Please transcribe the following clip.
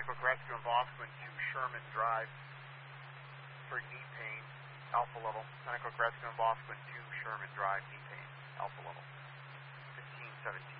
Pinnacle Rescue in Boston to Sherman Drive for knee pain, alpha level. Pinnacle Rescue in Boston to Sherman Drive, knee pain, alpha level. 1517.